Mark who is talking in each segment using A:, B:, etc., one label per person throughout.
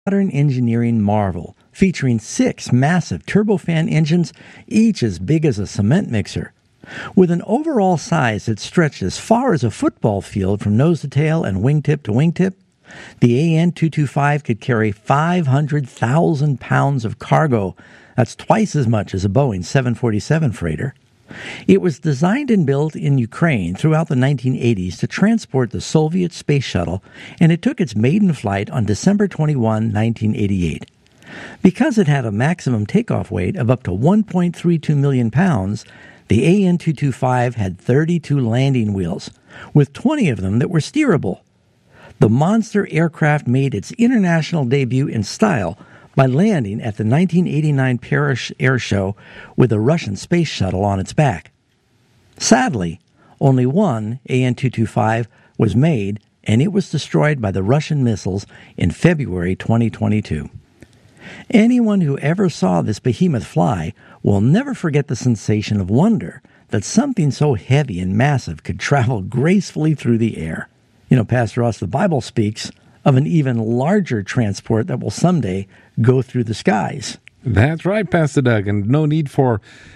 A: modern engineering marvel, featuring 6 massive turbofan engines, each as big as a cement mixer. With an overall size that stretched as far as a football field from nose to tail and wingtip to wingtip, the AN-225 could carry 500,000 pounds of cargo. That's twice as much as a Boeing 747 freighter. It was designed and built in Ukraine throughout the 1980s to transport the Soviet space shuttle, and it took its maiden flight on December 21, 1988. Because it had a maximum takeoff weight of up to 1.32 million pounds, the AN-225 had 32 landing wheels, with 20 of them that were steerable. The monster aircraft made its international debut in style by landing at the 1989 Paris Air Show with a Russian space shuttle on its back. Sadly, only one AN-225 was made, and it was destroyed by the Russian missiles in February 2022. Anyone who ever saw this behemoth fly will never forget the sensation of wonder that something so heavy and massive could travel gracefully through the air. You know, Pastor Ross, the Bible speaks of an even larger transport that will someday go through the skies.
B: That's right, Pastor Doug, and no need for,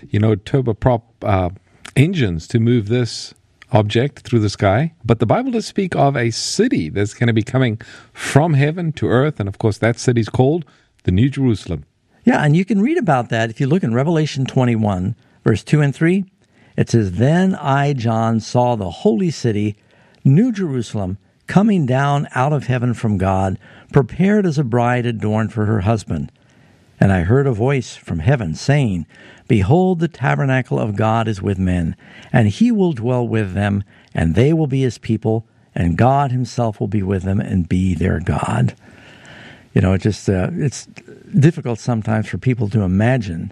B: turboprop engines to move this object through the sky. But the Bible does speak of a city that's going to be coming from heaven to earth, and of course that city's called the New Jerusalem.
A: Yeah, and you can read about that if you look in Revelation 21, verse 2 and 3. It says, "Then I, John, saw the holy city, New Jerusalem, coming down out of heaven from God, prepared as a bride adorned for her husband. And I heard a voice from heaven saying, Behold, the tabernacle of God is with men, and he will dwell with them, and they will be his people, and God himself will be with them and be their God." You know, it's difficult sometimes for people to imagine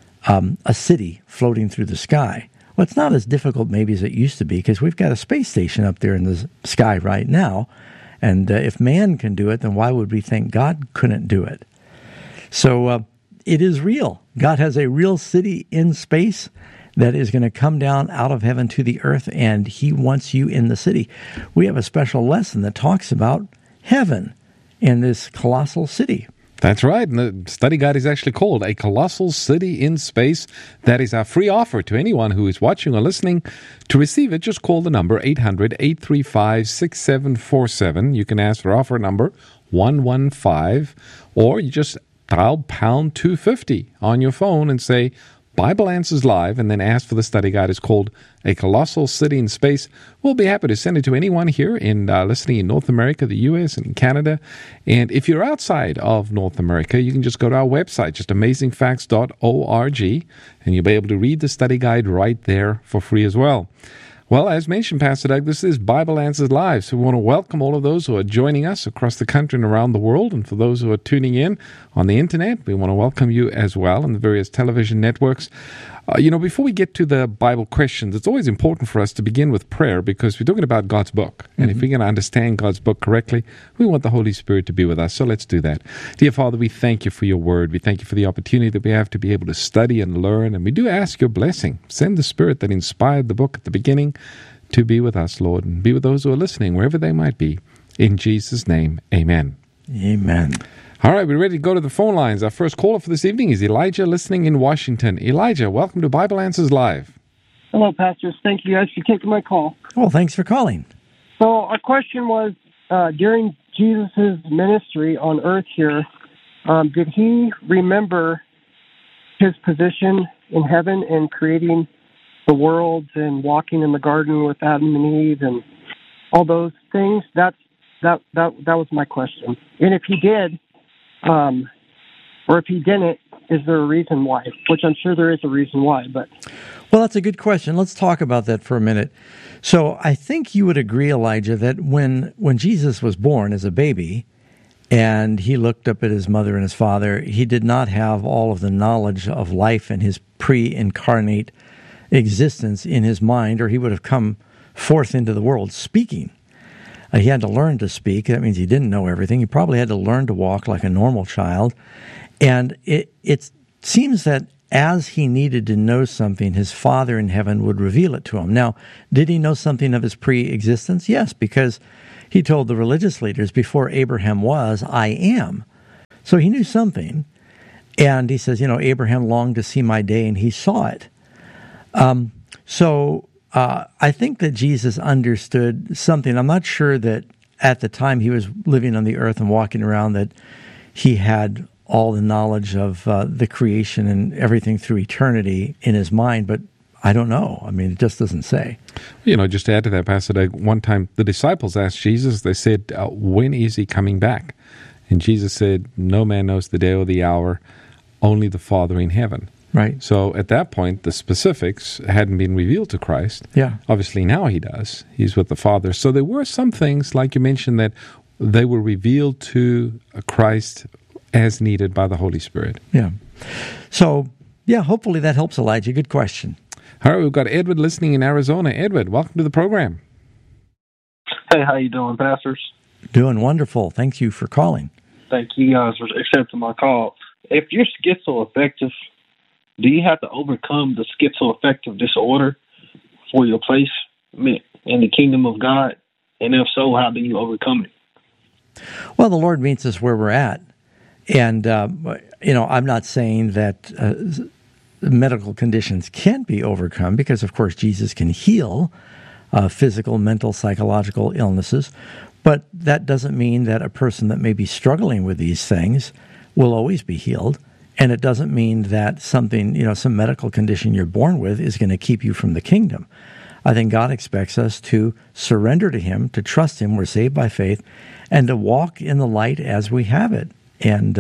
A: a city floating through the sky. Well, it's not as difficult maybe as it used to be, because we've got a space station up there in the sky right now. And if man can do it, then why would we think God couldn't do it? So it is real. God has a real city in space that is going to come down out of heaven to the earth, and he wants you in the city. We have a special lesson that talks about heaven in this colossal city.
B: That's right, and the study guide is actually called A Colossal City in Space. That is our free offer to anyone who is watching or listening. To receive it, just call the number 800-835-6747. You can ask for offer number 115, or you just dial pound 250 on your phone and say, Bible Answers Live, and then ask for the study guide. It's called A Colossal City in Space. We'll be happy to send it to anyone here in listening in North America, the U.S., and Canada. And if you're outside of North America, you can just go to our website, just amazingfacts.org, and you'll be able to read the study guide right there for free as well. Well, as mentioned, Pastor Doug, this is Bible Answers Live, so we want to welcome all of those who are joining us across the country and around the world, and for those who are tuning in on the Internet, we want to welcome you as well on the various television networks. Before we get to the Bible questions, it's always important for us to begin with prayer, because we're talking about God's book. And if we're going to understand God's book correctly, we want the Holy Spirit to be with us. So let's do that. Dear Father, we thank you for your word. We thank you for the opportunity that we have to be able to study and learn. And we do ask your blessing. Send the Spirit that inspired the book at the beginning to be with us, Lord, and be with those who are listening, wherever they might be. In Jesus' name, amen.
A: Amen.
B: All right, we're ready to go to the phone lines. Our first caller for this evening is Elijah, listening in Washington. Elijah, welcome to Bible Answers Live.
C: Hello, pastors. Thank you guys for taking my call.
A: Well, thanks for calling.
C: So our question was, during Jesus' ministry on earth here, did he remember his position in heaven in creating the worlds and walking in the garden with Adam and Eve and all those things? That was my question. And if he did, or if he didn't, is there a reason why? Which I'm sure there is a reason why. But
A: well, that's a good question. Let's talk about that for a minute. So I think you would agree, Elijah, that when Jesus was born as a baby and he looked up at his mother and his father, he did not have all of the knowledge of life and his pre-incarnate existence in his mind, or he would have come forth into the world speaking. He had to learn to speak. That means he didn't know everything. He probably had to learn to walk like a normal child. And it seems that as he needed to know something, his Father in heaven would reveal it to him. Now, did he know something of his pre-existence? Yes, because he told the religious leaders, before Abraham was, I am. So he knew something. And he says, Abraham longed to see my day, and he saw it. So I think that Jesus understood something. I'm not sure that at the time he was living on the earth and walking around that he had all the knowledge of the creation and everything through eternity in his mind, but I don't know. I mean, it just doesn't say.
B: Just to add to that, Pastor, one time the disciples asked Jesus, they said, when is he coming back? And Jesus said, no man knows the day or the hour, only the Father in heaven.
A: Right.
B: So at that point, the specifics hadn't been revealed to Christ.
A: Yeah.
B: Obviously now he does. He's with the Father. So there were some things, like you mentioned, that they were revealed to Christ as needed by the Holy Spirit.
A: Yeah. So, hopefully that helps, Elijah. Good question.
B: All right, we've got Edward listening in Arizona. Edward, welcome to the program.
D: Hey, how you doing, pastors?
A: Doing wonderful. Thank you for calling.
D: Thank you guys for accepting my call. If you're schizoaffective, do you have to overcome the schizoaffective disorder for your place in the kingdom of God? And if so, how do you overcome it?
A: Well, the Lord meets us where we're at. And, I'm not saying that medical conditions can't be overcome because, of course, Jesus can heal physical, mental, psychological illnesses. But that doesn't mean that a person that may be struggling with these things will always be healed. And it doesn't mean that something, some medical condition you're born with is going to keep you from the kingdom. I think God expects us to surrender to Him, to trust Him, we're saved by faith, and to walk in the light as we have it. And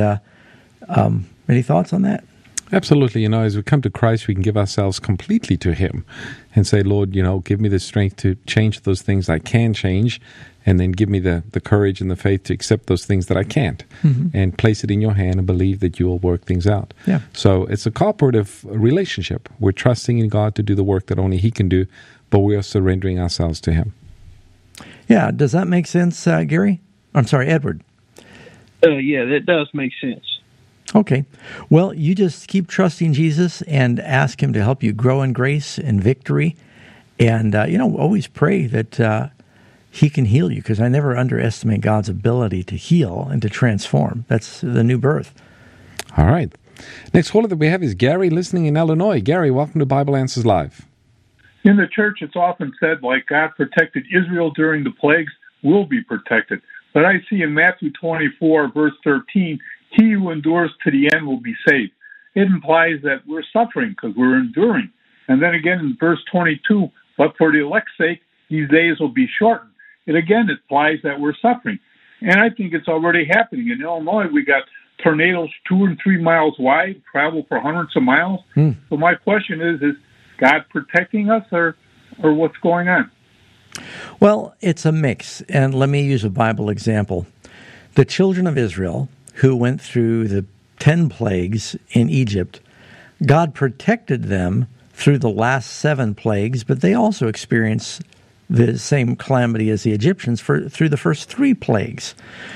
A: any thoughts on that?
B: Absolutely. As we come to Christ, we can give ourselves completely to Him and say, Lord, give me the strength to change those things I can change, and then give me the courage and the faith to accept those things that I can't, and place it in your hand and believe that you will work things out.
A: Yeah.
B: So it's a cooperative relationship. We're trusting in God to do the work that only He can do, but we are surrendering ourselves to Him.
A: Yeah. Does that make sense, Gary? I'm sorry, Edward.
D: Yeah, that does make sense.
A: Okay. Well, you just keep trusting Jesus and ask Him to help you grow in grace and victory. And, always pray that He can heal you, because I never underestimate God's ability to heal and to transform. That's the new birth.
B: All right. Next caller that we have is Gary listening in Illinois. Gary, welcome to Bible Answers Live.
E: In the church, it's often said, like God protected Israel during the plagues, we'll be protected. But I see in Matthew 24, verse 13, he who endures to the end will be saved. It implies that we're suffering because we're enduring. And then again in verse 22, but for the elect's sake, these days will be shortened. It again implies that we're suffering. And I think it's already happening. In Illinois, we got tornadoes 2 and 3 miles wide, travel for hundreds of miles. So my question is God protecting us or what's going on?
A: Well, it's a mix. And let me use a Bible example. The children of Israel, who went through the 10 plagues in Egypt, God protected them through the last 7 plagues, but they also experienced the same calamity as the Egyptians through the first 3 plagues.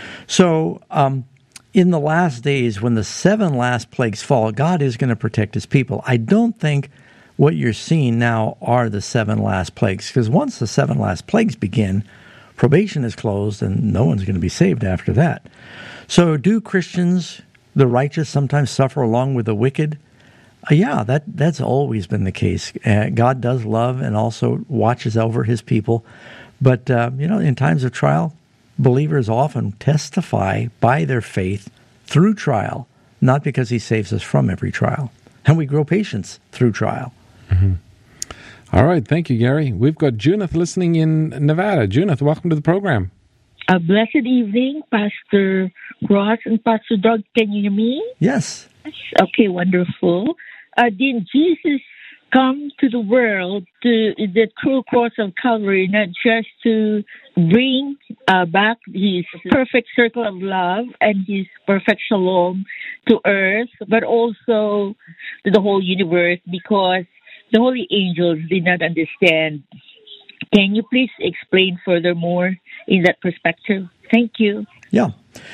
A: So in the last days, when the 7 last plagues fall, God is going to protect His people. I don't think what you're seeing now are the 7 last plagues, because once the 7 last plagues begin, probation is closed and no one's going to be saved after that. So do Christians, the righteous, sometimes suffer along with the wicked? Yeah, that's always been the case. God does love and also watches over His people. But, in times of trial, believers often testify by their faith through trial, not because He saves us from every trial. And we grow patience through trial.
B: Mm-hmm. All right. Thank you, Gary. We've got Junith listening in Nevada. Junith, welcome to the program.
F: A blessed evening, Pastor Ross and Pastor Doug. Can you hear me?
A: Yes.
F: Okay, wonderful. Did Jesus come to the world to the true cross of Calvary, not just to bring back His perfect circle of love and His perfect shalom to earth, but also to the whole universe, because the holy angels did not understand. Can you please explain furthermore in that perspective? Thank you.
A: Yeah.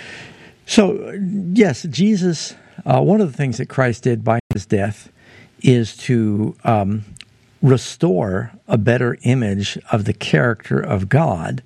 A: So, yes, Jesus, one of the things that Christ did by His death is to restore a better image of the character of God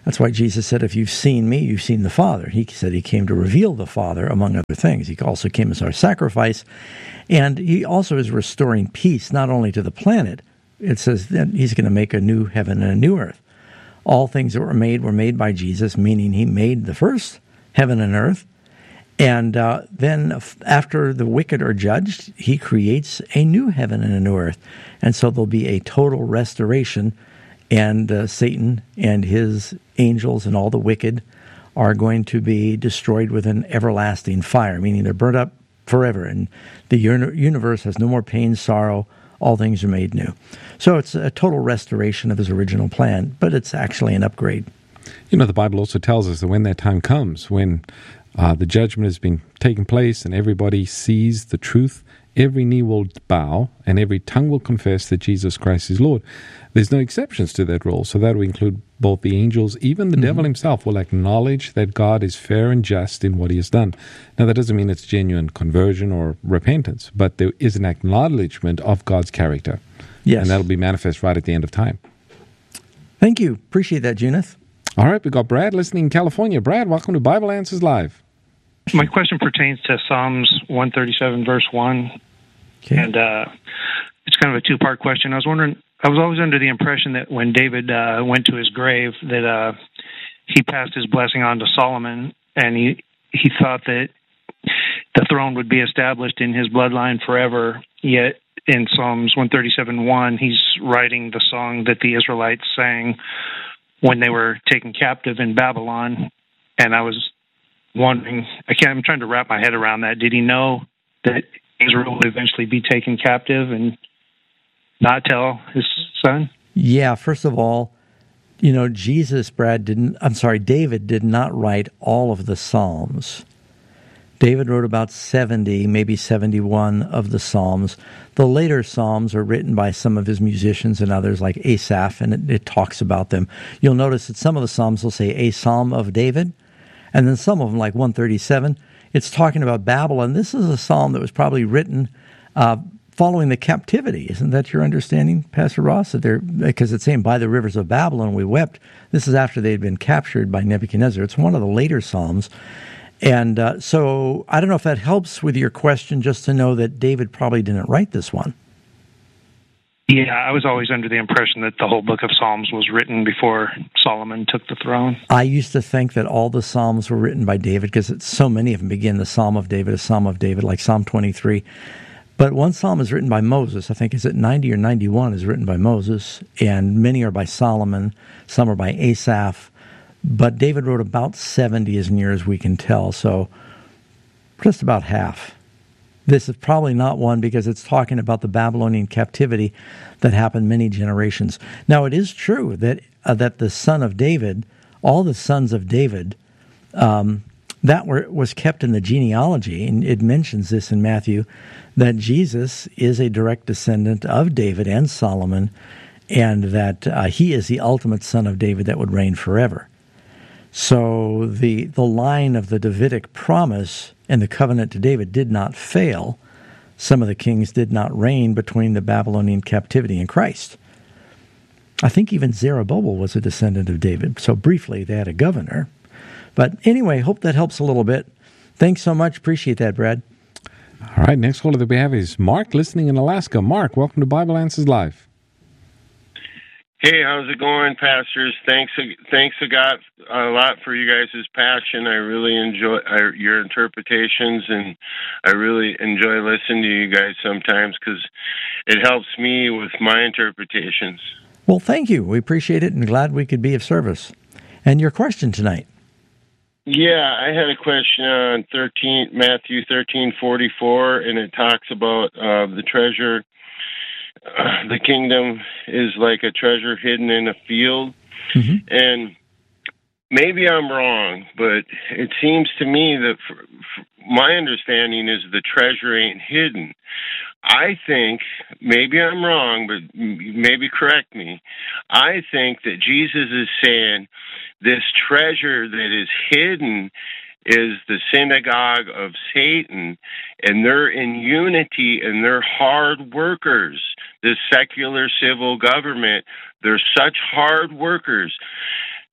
A: That's why Jesus said, if you've seen me, you've seen the Father. He said he came to reveal the Father, among other things. He also came as our sacrifice. And he also is restoring peace, not only to the planet. It says that he's going to make a new heaven and a new earth. All things that were made by Jesus, meaning he made the first heaven and earth. And then after the wicked are judged, he creates a new heaven and a new earth. And so there'll be a total restoration, and Satan and his angels and all the wicked are going to be destroyed with an everlasting fire, meaning they're burnt up forever. And the universe has no more pain, sorrow. All things are made new. So it's a total restoration of his original plan, but it's actually an upgrade.
B: You know, the Bible also tells us that when that time comes, when the judgment has been taking place and everybody sees the truth, every knee will bow and every tongue will confess that Jesus Christ is Lord. There's no exceptions to that rule. So that will include both the angels, even the devil himself will acknowledge that God is fair and just in what he has done. Now, that doesn't mean it's genuine conversion or repentance, but there is an acknowledgement of God's character.
A: Yes.
B: And that'll be manifest right at the end of time.
A: Thank you. Appreciate that, Junith.
B: All right, we got Brad listening in California. Brad, welcome to Bible Answers Live.
G: My question pertains to Psalms 137, verse 1.
A: Okay.
G: And it's kind of a two-part question. I was always under the impression that when David went to his grave, that he passed his blessing on to Solomon, and he thought that the throne would be established in his bloodline forever. Yet in Psalms 137:1, he's writing the song that the Israelites sang when they were taken captive in Babylon. And I was wondering, I'm trying to wrap my head around that. Did he know that Israel would eventually be taken captive and not tell his son?
A: Yeah, first of all, you know, David did not write all of the Psalms. David wrote about 70, maybe 71 of the Psalms. The later Psalms are written by some of his musicians and others, like Asaph, and it talks about them. You'll notice that some of the Psalms will say a Psalm of David, and then some of them, like 137, it's talking about Babylon. This is a psalm that was probably written following the captivity. Isn't that your understanding, Pastor Ross? Because it's saying, by the rivers of Babylon we wept. This is after they had been captured by Nebuchadnezzar. It's one of the later Psalms. And so I don't know if that helps with your question, just to know that David probably didn't write this one.
G: Yeah, I was always under the impression that the whole book of Psalms was written before Solomon took the throne.
A: I used to think that all the Psalms were written by David, because so many of them begin the Psalm of David, like Psalm 23. But one psalm is written by Moses. I think, is it 90 or 91 is written by Moses, and many are by Solomon, some are by Asaph. But David wrote about 70 as near as we can tell, so just about half. This is probably not one, because it's talking about the Babylonian captivity that happened many generations. Now, it is true that the son of David, all the sons of David, was kept in the genealogy, and it mentions this in Matthew, that Jesus is a direct descendant of David and Solomon, and that he is the ultimate son of David that would reign forever. So the line of the Davidic promise and the covenant to David did not fail. Some of the kings did not reign between the Babylonian captivity and Christ. I think even Zerubbabel was a descendant of David. So briefly, they had a governor. But anyway, hope that helps a little bit. Thanks so much. Appreciate that, Brad.
B: All right, next caller that we have is Mark, listening in Alaska. Mark, welcome to Bible Answers Live.
H: Hey, how's it going, pastors? Thanks a lot for you guys' passion. I really enjoy your interpretations, and I really enjoy listening to you guys sometimes, because it helps me with my interpretations.
A: Well, thank you. We appreciate it, and glad we could be of service. And your question tonight?
H: Yeah, I had a question on Matthew 13:44, and it talks about the treasure. The kingdom is like a treasure hidden in a field. Mm-hmm. And maybe I'm wrong, but it seems to me that my understanding is the treasure ain't hidden. I think, maybe I'm wrong, but maybe correct me, I think that Jesus is saying this treasure that is hidden is the synagogue of Satan, and they're in unity, and they're hard workers. This secular civil government, they're such hard workers.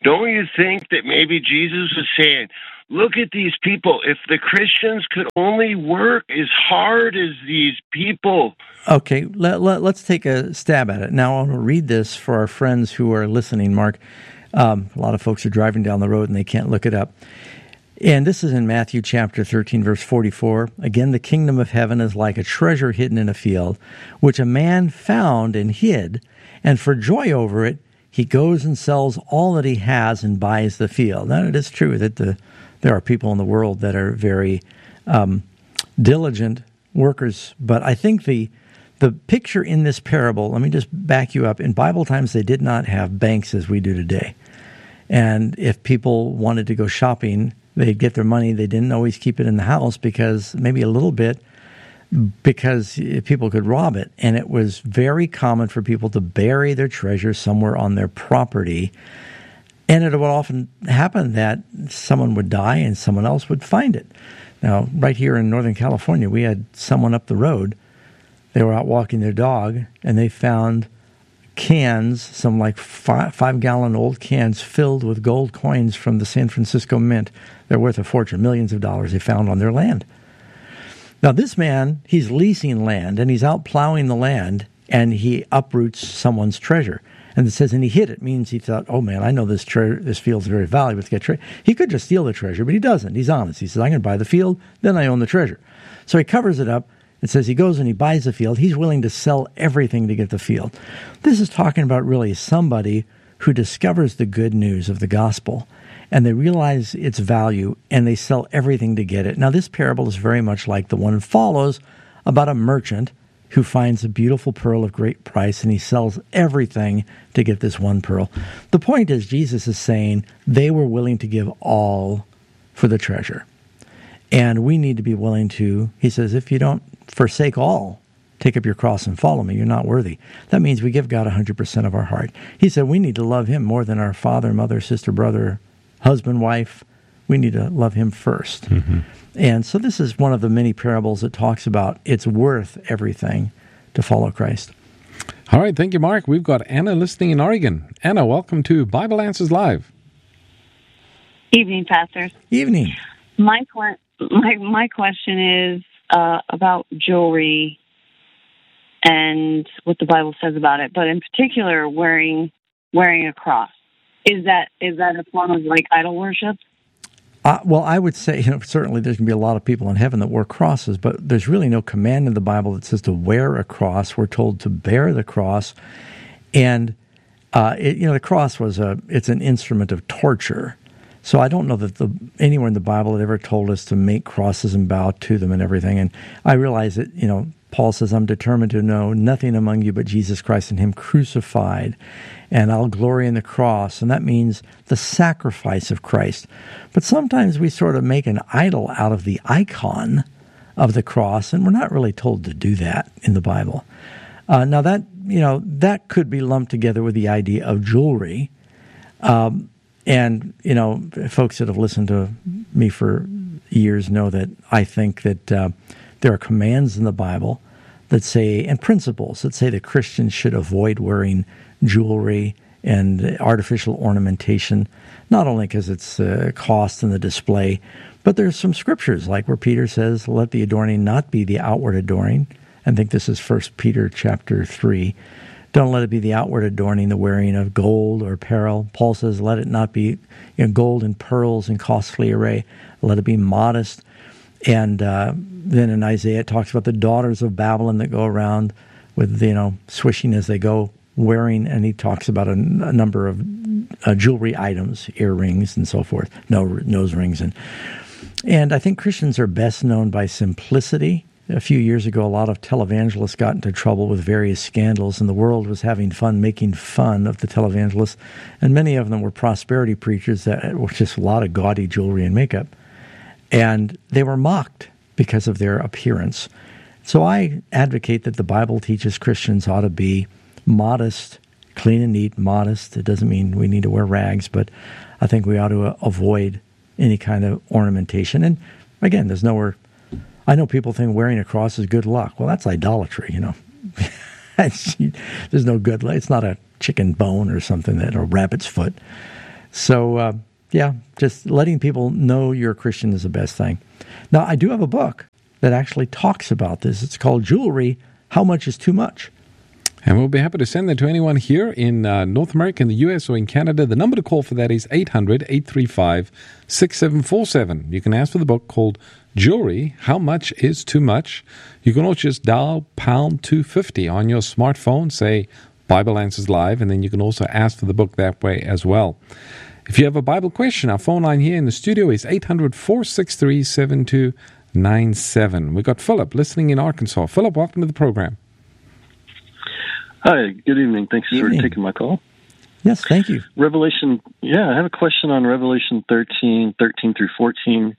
H: Don't you think that maybe Jesus was saying, look at these people. If the Christians could only work as hard as these people.
A: Okay, let's take a stab at it. Now, I want to read this for our friends who are listening, Mark. A lot of folks are driving down the road and they can't look it up. And this is in Matthew chapter 13, verse 44. Again, the kingdom of heaven is like a treasure hidden in a field, which a man found and hid, and for joy over it, he goes and sells all that he has and buys the field. Now, it is true that there are people in the world that are very diligent workers, but I think the picture in this parable, let me just back you up. In Bible times, they did not have banks as we do today. And if people wanted to go shopping, they'd get their money. They didn't always keep it in the house because maybe a little bit, because people could rob it. And it was very common for people to bury their treasure somewhere on their property. And it would often happen that someone would die and someone else would find it. Now, right here in Northern California, we had someone up the road. They were out walking their dog, and they found cans, some like 5-gallon old cans filled with gold coins from the San Francisco Mint. They're worth a fortune, millions of dollars they found on their land. Now, this man, he's leasing land, and he's out plowing the land, and he uproots someone's treasure. And it says, and he hid it, means he thought, oh man, I know this field's very valuable to get treasure. He could just steal the treasure, but he doesn't. He's honest. He says, I'm going to buy the field, then I own the treasure. So he covers it up. It says he goes and he buys the field. He's willing to sell everything to get the field. This is talking about really somebody who discovers the good news of the gospel, and they realize its value, and they sell everything to get it. Now, this parable is very much like the one that follows about a merchant who finds a beautiful pearl of great price, and he sells everything to get this one pearl. The point is, Jesus is saying they were willing to give all for the treasure. And we need to be willing to, he says, if you don't forsake all, take up your cross and follow me, you're not worthy. That means we give God 100% of our heart. He said we need to love him more than our father, mother, sister, brother, husband, wife. We need to love him first. Mm-hmm. And so this is one of the many parables that talks about it's worth everything to follow Christ.
B: All right, thank you, Mark. We've got Anna listening in Oregon. Anna, welcome to Bible Answers Live.
I: Evening, pastors.
A: Evening.
I: My question is about jewelry and what the Bible says about it, but in particular, wearing a cross. Is that a form of like idol worship?
A: Well, I would say, certainly there's going to be a lot of people in heaven that wear crosses, but there's really no command in the Bible that says to wear a cross. We're told to bear the cross, and the cross it's an instrument of torture. So I don't know that anywhere in the Bible it ever told us to make crosses and bow to them and everything. And I realize that, Paul says, I'm determined to know nothing among you but Jesus Christ and him crucified, and I'll glory in the cross. And that means the sacrifice of Christ. But sometimes we sort of make an idol out of the icon of the cross, and we're not really told to do that in the Bible. Now that could be lumped together with the idea of jewelry. And, folks that have listened to me for years know that I think that there are commands in the Bible that say, and principles that say that Christians should avoid wearing jewelry and artificial ornamentation, not only because it's cost in the display, but there's some scriptures like where Peter says, let the adorning not be the outward adorning. I think this is 1 Peter chapter 3. Don't let it be the outward adorning, the wearing of gold or apparel. Paul says, let it not be gold and pearls and costly array. Let it be modest. And then in Isaiah, it talks about the daughters of Babylon that go around with, swishing as they go, wearing, and he talks about a number of jewelry items, earrings and so forth, nose rings. And I think Christians are best known by simplicity. A few years ago, a lot of televangelists got into trouble with various scandals, and the world was having fun making fun of the televangelists. And many of them were prosperity preachers that were just a lot of gaudy jewelry and makeup. And they were mocked because of their appearance. So I advocate that the Bible teaches Christians ought to be modest, clean and neat, modest. It doesn't mean we need to wear rags, but I think we ought to avoid any kind of ornamentation. And again, there's nowhere... I know people think wearing a cross is good luck. Well, that's idolatry, There's no good luck. It's not a chicken bone or something, or a rabbit's foot. So, just letting people know you're a Christian is the best thing. Now, I do have a book that actually talks about this. It's called Jewelry, How Much is Too Much?
B: And we'll be happy to send that to anyone here in North America, in the U.S., or in Canada. The number to call for that is 800-835-6747. You can ask for the book called Jewelry, How Much is Too Much? You can also just dial pound 250 on your smartphone, say Bible Answers Live, and then you can also ask for the book that way as well. If you have a Bible question, our phone line here in the studio is 800-463-7297. We've got Philip listening in Arkansas. Philip, welcome to the program.
J: Hi, good evening. Thanks for taking my call.
A: Yes, thank you.
J: Revelation, I have a question on Revelation 13 through 14.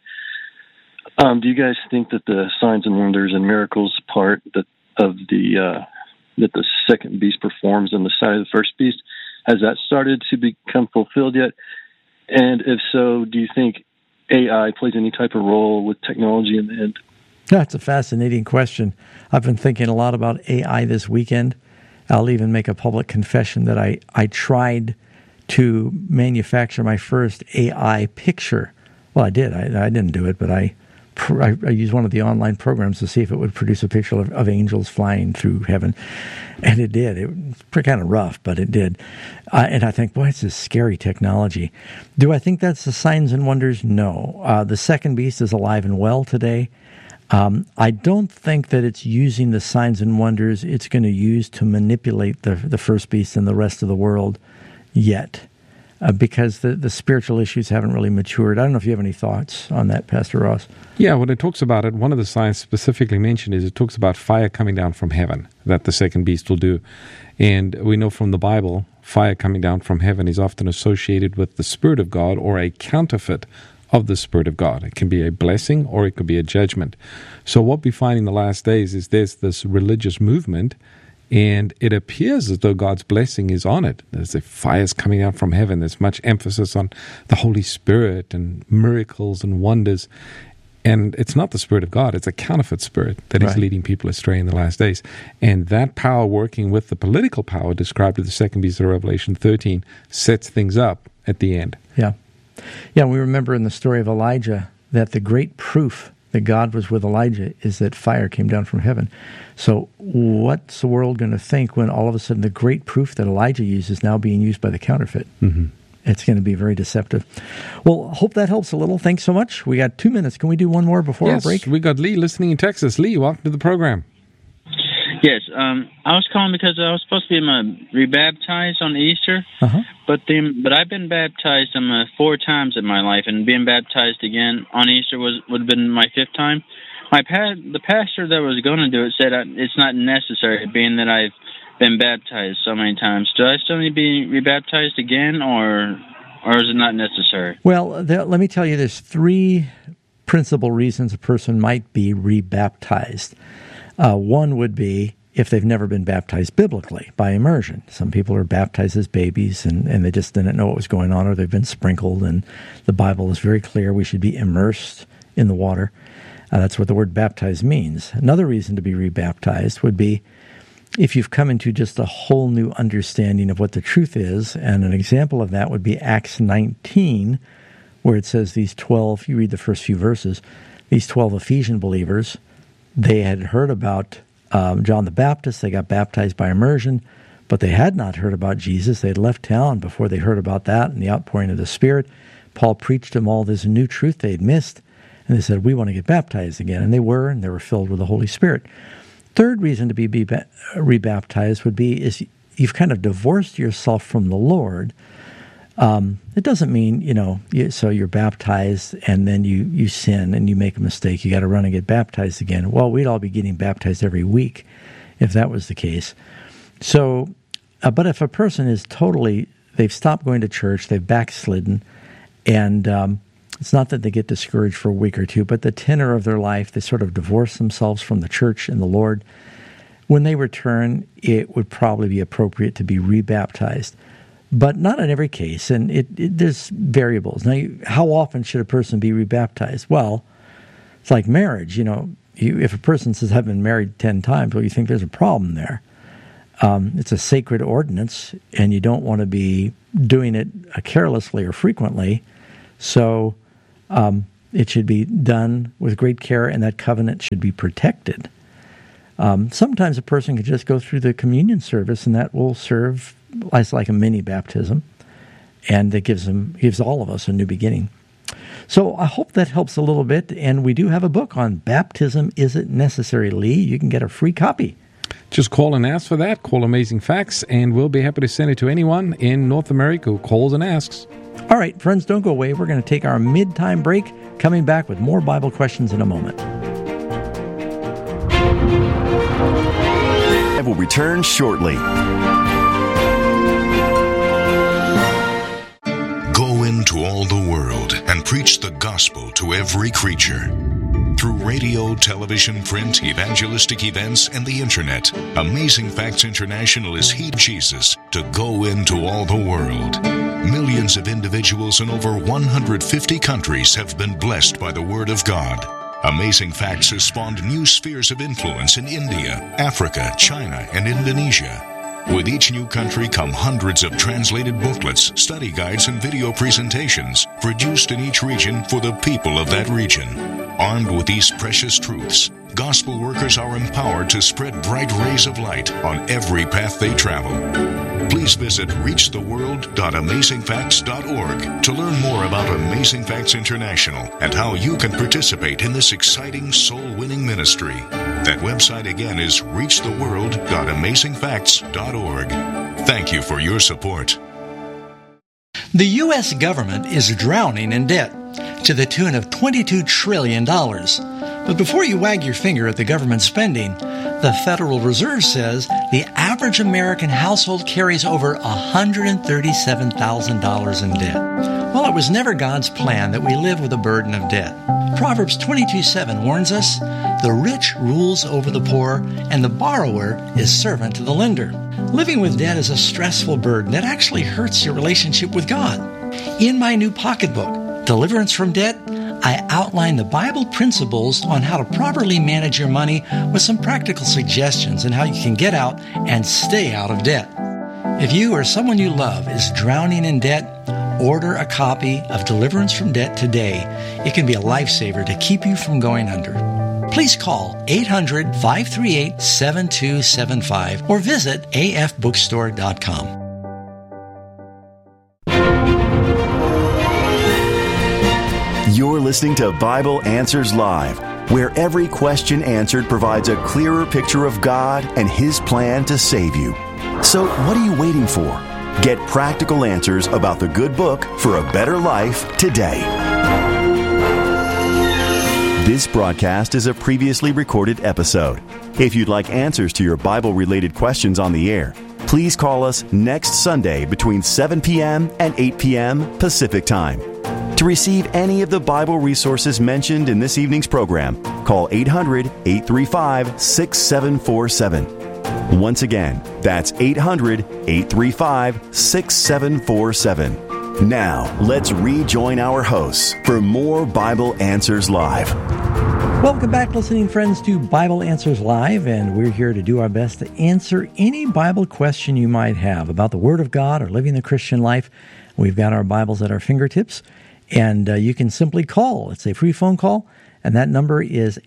J: Do you guys think that the signs and wonders and miracles part that the second beast performs on the side of the first beast, has that started to become fulfilled yet? And if so, do you think AI plays any type of role with technology in the end?
A: That's a fascinating question. I've been thinking a lot about AI this weekend. I'll even make a public confession that I tried to manufacture my first AI picture. Well, I did. I didn't do it, but I used one of the online programs to see if it would produce a picture of angels flying through heaven. And it did. It was kind of rough, but it did. And I think, boy, it's this scary technology. Do I think that's the signs and wonders? No. The second beast is alive and well today. I don't think that it's using the signs and wonders it's going to use to manipulate the first beast and the rest of the world yet, because the spiritual issues haven't really matured. I don't know if you have any thoughts on that, Pastor Ross.
B: Yeah, when it talks about it, one of the signs specifically mentioned is it talks about fire coming down from heaven, that the second beast will do. And we know from the Bible, fire coming down from heaven is often associated with the Spirit of God or a counterfeit of the Spirit of God. It can be a blessing or it could be a judgment. So what we find in the last days is there's this religious movement, and it appears as though God's blessing is on it. There's a fire's coming out from heaven. There's much emphasis on the Holy Spirit and miracles and wonders. And it's not the Spirit of God. It's a counterfeit spirit that is leading people astray in the last days. And that power working with the political power described in the second beast of Revelation 13 sets things up at the end.
A: Yeah, we remember in the story of Elijah that the great proof that God was with Elijah is that fire came down from heaven. So what's the world going to think when all of a sudden the great proof that Elijah used is now being used by the counterfeit? Mm-hmm. It's going to be very deceptive. Well, hope that helps a little. Thanks so much. We got 2 minutes. Can we do one more before our break?
B: Yes, we got Lee listening in Texas. Lee, welcome to the program.
K: Yes, I was calling because I was supposed to be rebaptized on Easter, but I've been baptized 4 times in my life, and being baptized again on Easter would have been my 5th time. The pastor that was going to do it said it's not necessary, being that I've been baptized so many times. Do I still need to be rebaptized again, or is it not necessary?
A: Well, let me tell you, there's 3 principal reasons a person might be rebaptized. One would be if they've never been baptized biblically by immersion. Some people are baptized as babies and they just didn't know what was going on, or they've been sprinkled, and the Bible is very clear we should be immersed in the water. That's what the word baptized means. Another reason to be rebaptized would be if you've come into just a whole new understanding of what the truth is, and an example of that would be Acts 19, where it says these 12, you read the first few verses, these 12 Ephesian believers, they had heard about John the Baptist. They got baptized by immersion, but they had not heard about Jesus. They had left town before they heard about that and the outpouring of the Spirit. Paul preached them all this new truth they had missed, and they said, we want to get baptized again. And they were filled with the Holy Spirit. Third reason to be rebaptized would be is you've kind of divorced yourself from the Lord. It doesn't mean, so you're baptized and then you sin and you make a mistake. You got to run and get baptized again. Well, we'd all be getting baptized every week if that was the case. So, but if a person is they've stopped going to church, they've backslidden, and it's not that they get discouraged for a week or two, but the tenor of their life, they sort of divorce themselves from the church and the Lord. When they return, it would probably be appropriate to be rebaptized. But not in every case, and there's variables. Now, how often should a person be rebaptized? Well, it's like marriage. If a person says, I've been married 10 times, well, you think there's a problem there. It's a sacred ordinance, and you don't want to be doing it carelessly or frequently. So it should be done with great care, and that covenant should be protected. Sometimes a person can just go through the communion service, and that will serve as like a mini baptism, and it gives all of us a new beginning. So I hope that helps a little bit, and we do have a book on baptism. Is it necessary, Lee? You can get a free copy.
B: Just call and ask for that. Call Amazing Facts, and we'll be happy to send it to anyone in North America who calls and asks.
A: All right, friends, don't go away. We're going to take our mid-time break, coming back with more Bible questions in a moment.
L: I will return shortly.
M: Go into all the world and preach the gospel to every creature. Through radio, television, print, evangelistic events, and the internet, Amazing Facts International is heeding Jesus to go into all the world. Millions of individuals in over 150 countries have been blessed by the Word of God. Amazing Facts has spawned new spheres of influence in India, Africa, China, and Indonesia. With each new country come hundreds of translated booklets, study guides, and video presentations produced in each region for the people of that region. Armed with these precious truths, gospel workers are empowered to spread bright rays of light on every path they travel. Please visit reachtheworld.amazingfacts.org to learn more about Amazing Facts International and how you can participate in this exciting soul-winning ministry. That website again is reachtheworld.amazingfacts.org. Thank you for your support.
N: The U.S. government is drowning in debt to the tune of $22 trillion. But before you wag your finger at the government spending, the Federal Reserve says the average American household carries over $137,000 in debt. Well, it was never God's plan that we live with a burden of debt. Proverbs 22:7 warns us, "The rich rules over the poor, and the borrower is servant to the lender." Living with debt is a stressful burden that actually hurts your relationship with God. In my new pocketbook, Deliverance from Debt, I outline the Bible principles on how to properly manage your money with some practical suggestions on how you can get out and stay out of debt. If you or someone you love is drowning in debt, order a copy of Deliverance from Debt today. It can be a lifesaver to keep you from going under. Please call 800-538-7275 or visit afbookstore.com.
L: You're listening to Bible Answers Live, where every question answered provides a clearer picture of God and His plan to save you. So what are you waiting for? Get practical answers about the good book for a better life today. This broadcast is a previously recorded episode. If you'd like answers to your Bible-related questions on the air, please call us next Sunday between 7 p.m. and 8 p.m. Pacific Time. To receive any of the Bible resources mentioned in this evening's program, call 800-835-6747. Once again, that's 800-835-6747. Now, let's rejoin our hosts for more Bible Answers Live.
A: Welcome back, listening friends, to Bible Answers Live, and we're here to do our best to answer any Bible question you might have about the Word of God or living the Christian life. We've got our Bibles at our fingertips, and you can simply call. It's a free phone call, and that number is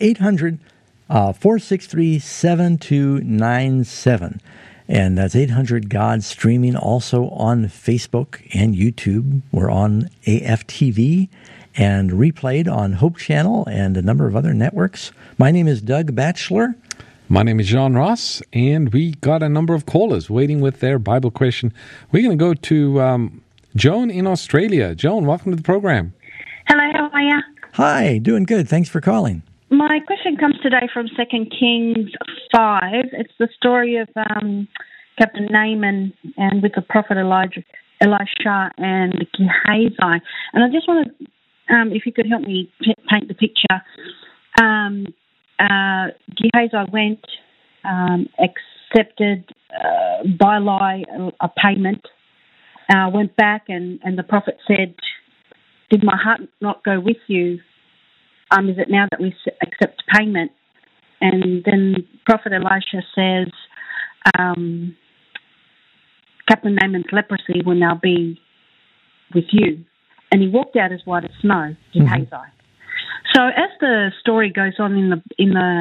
A: 800-463-7297. And that's 800-GOD, streaming also on Facebook and YouTube. We're on AFTV and replayed on Hope Channel and a number of other networks. My name is Doug Batchelor.
B: My name is John Ross, and we got a number of callers waiting with their Bible question. We're going to go to Joan in Australia. Joan, welcome to the program.
O: Hello, how are you?
A: Hi, doing good. Thanks for calling.
O: My question comes today from 2 Kings 5. It's the story of Captain Naaman and with the prophet Elisha and Gehazi. And I just want to, if you could help me paint the picture. Gehazi went, accepted by lie a payment, went back and the prophet said, "Did my heart not go with you? Is it now that we accept payment?" And then Prophet Elisha says, Captain Naaman's leprosy will now be with you. And he walked out as white as snow, Gehazi. So as the story goes on in the